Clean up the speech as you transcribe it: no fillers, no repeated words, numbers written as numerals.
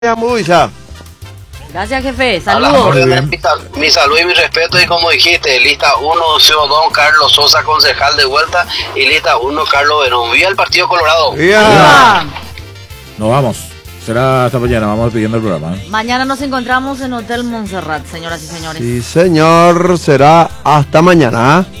Muy ya. Gracias, jefe. Saludos. Mi salud y mi respeto. Y como dijiste, lista 1, CO2, Carlos Sosa, concejal de vuelta. Y lista 1, Carlos Verón. Viva el Partido Colorado. ¡Viva! Nos vamos. Será hasta mañana. Vamos pidiendo el programa. Mañana nos encontramos en Hotel Montserrat, señoras y señores. Sí, señor. Será hasta mañana.